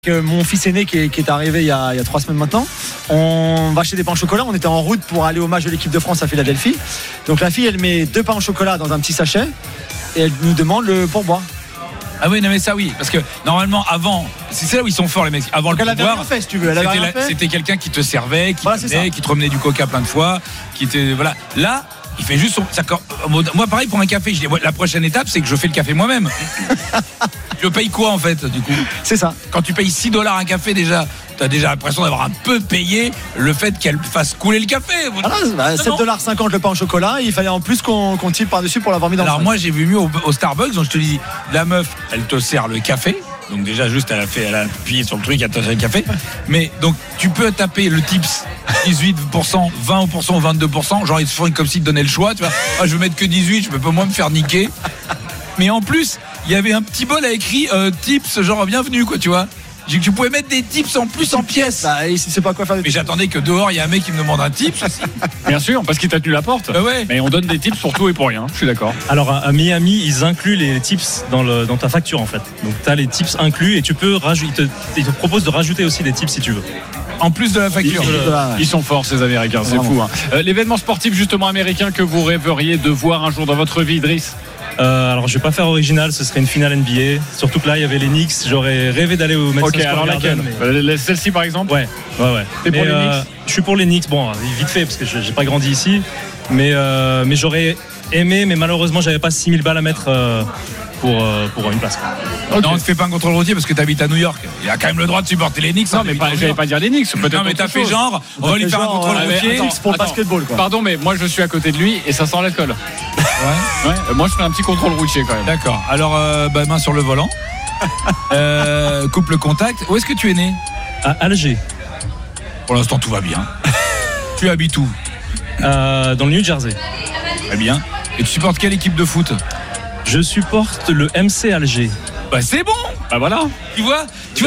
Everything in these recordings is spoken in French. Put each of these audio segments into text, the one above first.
Mon fils aîné qui est arrivé il y a 3 semaines maintenant, on va acheter des pains au chocolat. On était en route pour aller au match de l'équipe de France à Philadelphie. Donc la fille, elle met 2 pains au chocolat dans un petit sachet et elle nous demande le pourboire. Ah oui, non mais ça oui, parce que normalement avant, c'est là où ils sont forts les mecs. Avant donc le pourboire, fait, si tu veux. C'était quelqu'un qui te servait, voilà, qui te remenait du coca plein de fois, qui était voilà. Là, il fait juste moi pareil pour un café, je dis la prochaine étape c'est que je fais le café moi-même. Je paye quoi en fait du coup? C'est ça. Quand tu payes $6 un café déjà, t'as déjà l'impression d'avoir un peu payé le fait qu'elle fasse couler le café. Voilà, $7,50 le pain au chocolat. Il fallait en plus qu'on tire par-dessus pour l'avoir mis dans le sac. Moi j'ai vu mieux au Starbucks, donc je te dis, la meuf, elle te sert le café. Donc déjà juste elle a appuyé sur le truc, elle te sert le café. Mais donc tu peux taper le tips 18%, 20%, 22%. Genre ils te font comme s'ils te donnaient le choix. Tu vois, je veux mettre que 18, je peux pas moi me faire niquer. Mais en plus, il y avait un petit bol à écrit tips, genre bienvenue quoi, tu vois. J'ai que tu pouvais mettre des tips en plus en pièces. Bah, il sait pas quoi faire. Mais j'attendais que dehors il y a un mec qui me demande un tips aussi. Bien sûr, parce qu'il t'a tenu la porte. Ouais. Mais on donne des tips pour tout et pour rien. Je suis d'accord. Alors à Miami, ils incluent les tips dans ta facture en fait. Donc tu as les tips inclus et tu peux ils te proposent de rajouter aussi des tips si tu veux. En plus de la facture. Ils sont forts ces Américains, c'est fou. L'événement sportif justement américain que vous rêveriez de voir un jour dans votre vie, Idriss? Alors je vais pas faire original, ce serait une finale NBA. Surtout que là il y avait les Knicks, j'aurais rêvé d'aller au Madison Square alors Garden, laquelle Celle-ci par exemple? Ouais. T'es pour les Knicks? Je suis pour les Knicks, bon vite fait parce que j'ai pas grandi ici. Mais j'aurais aimé, mais malheureusement j'avais pas 6000 balles à mettre pour une place. Okay. Non, on te fait pas un contrôle routier parce que t'habites à New York. Il a quand même le droit de supporter les Knicks. Non, mais j'allais pas dire les Knicks. Non, mais t'as fait genre, on va lui faire un contrôle routier. Pour le basketball, quoi. Pardon, mais moi je suis à côté de lui et ça sent l'alcool. Ouais. Moi je fais un petit contrôle routier quand même. D'accord. Alors, main sur le volant. Coupe le contact. Où est-ce que tu es né? À Alger. Pour l'instant, tout va bien. Tu habites où? Dans le New Jersey. Très bien. Et tu supportes quelle équipe de foot? Je supporte le MC Alger. Bah c'est bon. Bah voilà. Tu vois,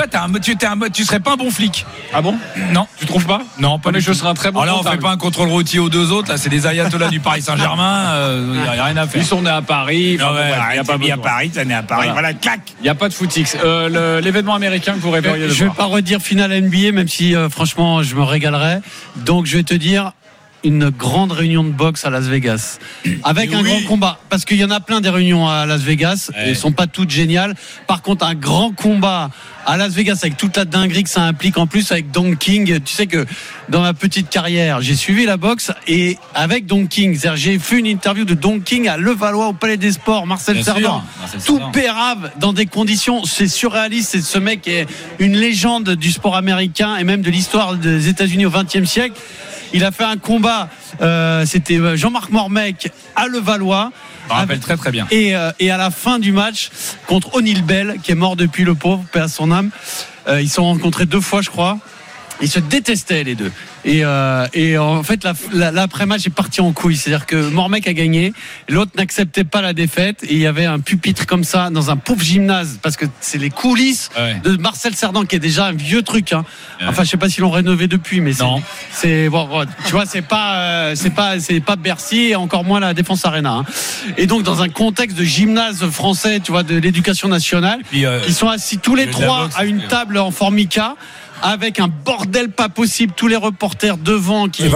tu serais pas un bon flic. Ah bon? Non. Tu trouves pas? Non, pas. Mais je serais un très bon. Alors là, on fait pas un contrôle routier aux deux autres. Là, c'est des ayatollahs du Paris Saint-Germain. Il y a rien à faire. Ils sont nés à Paris. Il y a pas mis à Paris, t'es né à Paris. Voilà, clac. Il y a pas de footix. L'événement américain que vous rêveriez de voir. Je vais pas redire finale NBA, même si franchement, je me régalerais. Donc, je vais te dire une grande réunion de boxe à Las Vegas avec un grand combat, parce qu'il y en a plein des réunions à Las Vegas et elles sont pas toutes géniales. Par contre, un grand combat à Las Vegas avec toute la dinguerie que ça implique, en plus avec Don King. Tu sais que dans ma petite carrière, j'ai suivi la boxe et avec Don King, j'ai fait une interview de Don King à Levallois au Palais des Sports, Marcel Cerdan, tout pérave dans des conditions, c'est surréaliste. C'est ce mec qui est une légende du sport américain et même de l'histoire des États-Unis au XXe siècle. Il a fait un combat, c'était Jean-Marc Mormec à Levallois. Je me rappelle très très bien. Et à la fin du match, contre O'Neal Bell, qui est mort depuis, le pauvre, paix à son âme. Ils se sont rencontrés 2 fois, je crois. Ils se détestaient les deux. Et en fait, l'après-match est parti en couille. C'est-à-dire que Mormec a gagné, l'autre n'acceptait pas la défaite. Et il y avait un pupitre comme ça dans un pauvre gymnase, parce que c'est les coulisses de Marcel Cerdan, qui est déjà un vieux truc. Hein. Enfin, je sais pas s'ils l'ont rénové depuis, mais c'est bon, tu vois, c'est pas Bercy et encore moins la Défense Arena. Hein. Et donc, dans un contexte de gymnase français, tu vois, de l'éducation nationale, ils sont assis tous les 3 à une table en formica, avec un bordel pas possible, tous les reporters devant qui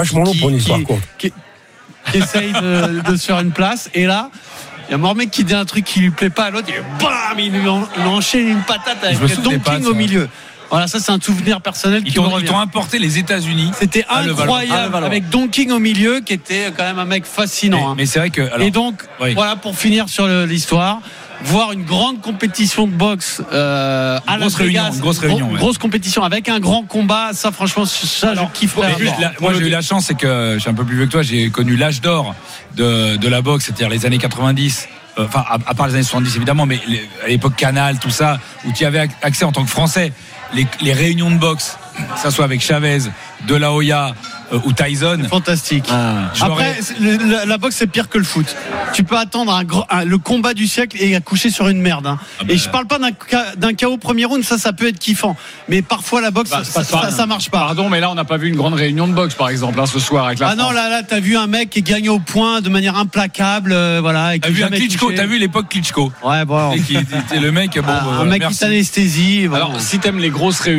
essayent de se faire une place. Et là, il y a Mormec qui dit un truc qui lui plaît pas à l'autre, et bam, il lui enchaîne une patate avec Don King au milieu. Voilà, ça c'est un souvenir personnel qui me revient. Ils t'ont importé les États-Unis. C'était incroyable, avec Don King au milieu, qui était quand même un mec fascinant. Mais c'est vrai que. Alors, et donc, voilà, pour finir sur l'histoire, voir une grande compétition de boxe à Las Vegas, grosse compétition avec un grand combat, ça franchement, ça je kifferais. Moi j'ai eu la chance, c'est que je suis un peu plus vieux que toi, j'ai connu l'âge d'or de la boxe, c'est-à-dire les années 90. Enfin, à part les années 70 évidemment, mais à l'époque Canal, tout ça, où tu avais accès en tant que Français, les réunions de boxe, que ça soit avec Chavez, De La Hoya, ou Tyson. Fantastique. J'aurais- Après, la boxe c'est pire que le foot. Tu peux attendre le combat du siècle et accoucher sur une merde. Hein. Ah bah. Et je parle pas d'un KO premier round, ça peut être kiffant. Mais parfois la boxe, ça marche pas. Pardon, mais là, on n'a pas vu une grande réunion de boxe, par exemple, ce soir avec la Ah non, France. là, t'as vu un mec qui gagne au point de manière implacable, voilà. Et T'as qui vu un jamais Klitschko, touché. t'as vu l'époque Klitschko. Ouais, bon. Et qui était le mec, Un mec qui merci. t'anesthésie. Bon. Alors, si t'aimes les grosses réunions